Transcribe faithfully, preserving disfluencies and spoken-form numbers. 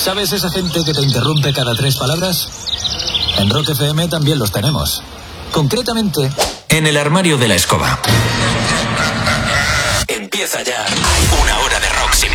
¿Sabes esa gente que te interrumpe cada tres palabras? En Rock F M también los tenemos. Concretamente, en el armario de la escoba. Empieza ya una hora de rock sin